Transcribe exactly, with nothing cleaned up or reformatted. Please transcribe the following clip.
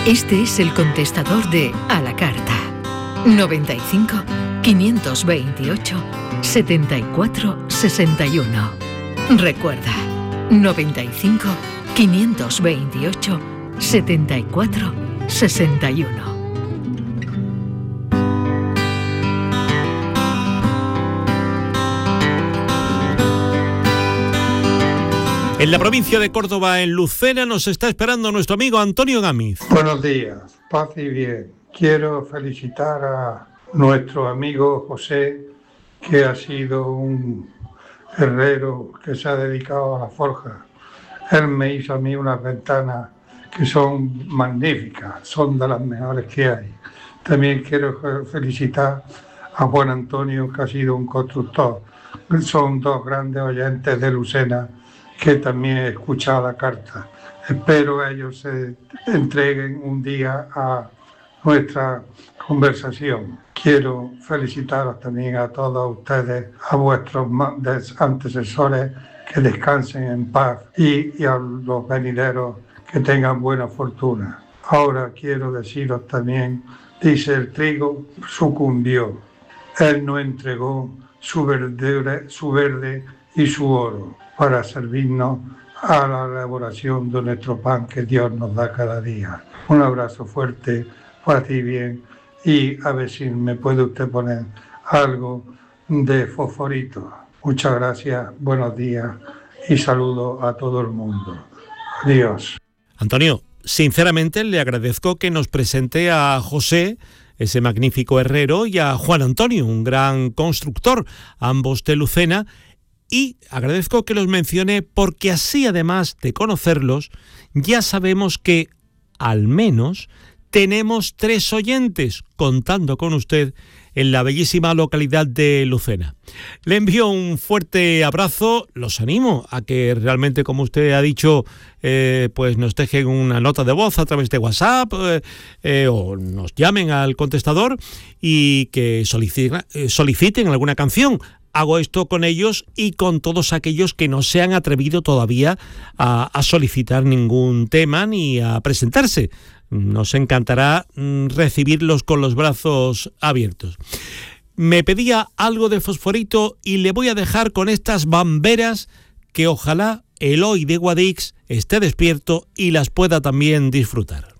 Este es el contestador de A la Carta. noventa y cinco, quinientos veintiocho, setenta y cuatro, sesenta y uno. Recuerda, noventa y cinco, quinientos veintiocho, setenta y cuatro, sesenta y uno. En la provincia de Córdoba, en Lucena, nos está esperando nuestro amigo Antonio Gámez. Buenos días, paz y bien. Quiero felicitar a nuestro amigo José, que ha sido un herrero que se ha dedicado a la forja. Él me hizo a mí unas ventanas que son magníficas, son de las mejores que hay. También quiero felicitar a Juan Antonio, que ha sido un constructor. Son dos grandes oyentes de Lucena que también he escuchado la carta. Espero ellos se entreguen un día a nuestra conversación. Quiero felicitaros también a todos ustedes, a vuestros antecesores, que descansen en paz, y, y a los venideros que tengan buena fortuna. Ahora quiero deciros también, dice el trigo, sucumbió. Él no entregó su verde, su verde y su oro para servirnos a la elaboración de nuestro pan que Dios nos da cada día. Un abrazo fuerte, paz y bien, y a ver si me puede usted poner algo de fosforito. Muchas gracias, buenos días y saludos a todo el mundo. Adiós. Antonio, sinceramente le agradezco que nos presente a José, ese magnífico herrero, y a Juan Antonio, un gran constructor, ambos de Lucena, y agradezco que los mencione porque así, además de conocerlos, ya sabemos que al menos tenemos tres oyentes contando con usted en la bellísima localidad de Lucena. Le envío un fuerte abrazo, los animo a que realmente, como usted ha dicho, eh, pues nos dejen una nota de voz a través de WhatsApp eh, eh, o nos llamen al contestador y que soliciten, eh, soliciten alguna canción. Hago esto con ellos y con todos aquellos que no se han atrevido todavía a, a solicitar ningún tema ni a presentarse. Nos encantará recibirlos con los brazos abiertos. Me pedía algo de fosforito y le voy a dejar con estas bamberas que ojalá Eloy de Guadix esté despierto y las pueda también disfrutar.